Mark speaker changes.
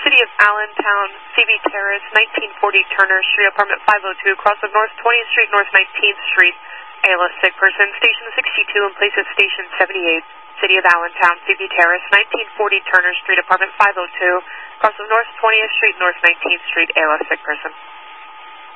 Speaker 1: City of Allentown, CB Terrace, 1940 Turner Street, apartment 502, cross of North 20th Street, North 19th Street, ALS sick person, station 62 in place of station 78. City of Allentown, CB Terrace, 1940 Turner Street, apartment 502, cross of North 20th Street, North 19th Street, ALS sick person.